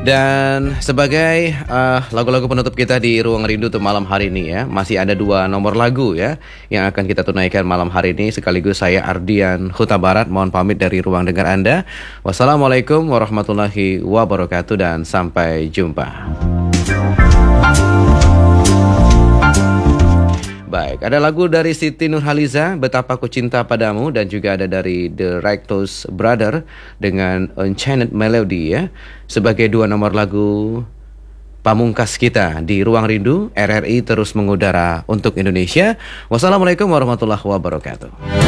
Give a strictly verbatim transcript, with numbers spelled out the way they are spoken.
Dan sebagai uh, lagu-lagu penutup kita di Ruang Rindu untuk malam hari ini ya, masih ada dua nomor lagu ya yang akan kita tunaikan malam hari ini. Sekaligus saya Ardian Huta Barat mohon pamit dari ruang dengar Anda. Wassalamualaikum warahmatullahi wabarakatuh dan sampai jumpa. Baik, ada lagu dari Siti Nurhaliza, Betapa Ku Cinta Padamu, dan juga ada dari The Righteous Brother dengan Enchanted Melody ya, sebagai dua nomor lagu pamungkas kita di Ruang Rindu. R R I terus mengudara untuk Indonesia. Wassalamualaikum warahmatullahi wabarakatuh.